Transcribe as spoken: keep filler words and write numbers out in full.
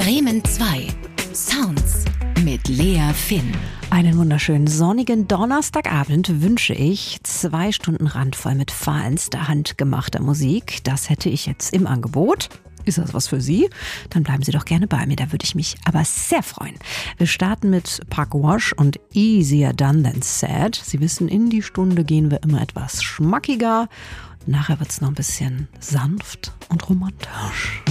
Bremen zwei. Sounds mit Lea Finn. Einen wunderschönen sonnigen Donnerstagabend wünsche ich. Zwei Stunden randvoll mit feinster handgemachter Musik. Das hätte ich jetzt im Angebot. Ist das was für Sie? Dann bleiben Sie doch gerne bei mir, da würde ich mich aber sehr freuen. Wir starten mit Park Wash und Easier Done Than Said. Sie wissen, in die Stunde gehen wir immer etwas schmackiger. Nachher wird es noch ein bisschen sanft und romantisch.